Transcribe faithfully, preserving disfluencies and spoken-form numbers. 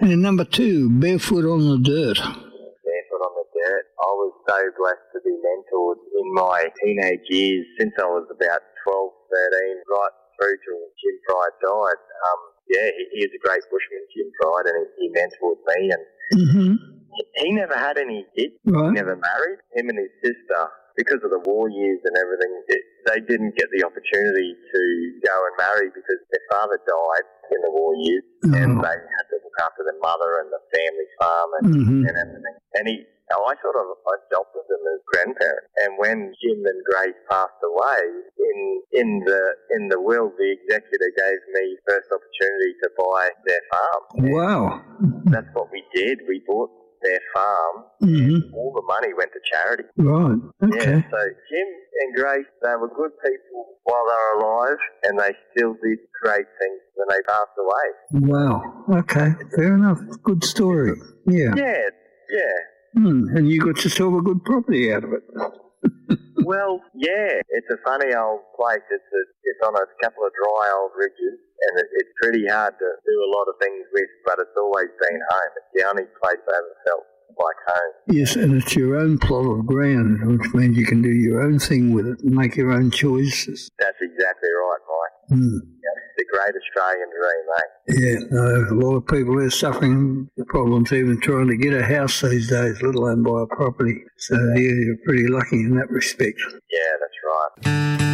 And number two, barefoot on the dirt. Barefoot on the dirt. I was so blessed to be mentored in my teenage years since I was about twelve, thirteen, right through till Jim Pride died. Um, yeah, he, he is a great bushman, Jim Pride, and he, he mentored me. And Mm-hmm. he, he never had any kids. Right. He never married. Him and his sister, because of the war years and everything, it, they didn't get the opportunity to go and marry because their father died in the war years, Oh. and they had to look after their mother and the family farm and, Mhm. and everything. And he, I sort of adopted them as grandparents. And when Jim and Grace passed away, in in the in the will, the executor gave me first opportunity to buy their farm. Wow. That's what we did. We bought their farm. Mm-hmm. All the money went to charity. Right. Okay. Yeah, so Jim and Grace, they were good people while they were alive, and they still did great things when they passed away. Wow. Okay. Fair enough. Good story. Yeah. Yeah, yeah. Hmm. And you got yourself a good property out of it. Well, yeah, it's a funny old place. It's a, it's on a couple of dry old ridges, and it, it's pretty hard to do a lot of things with, but it's always been home. It's the only place I ever felt like home. Yes, and it's your own plot of ground, which means you can do your own thing with it and make your own choices. That's exactly right, Mike. Hmm. Yeah, the great Australian dream, mate. Yeah, no, a lot of people are suffering the problems even trying to get a house these days, let alone buy a property. So yeah, you're pretty lucky in that respect. Yeah, that's right.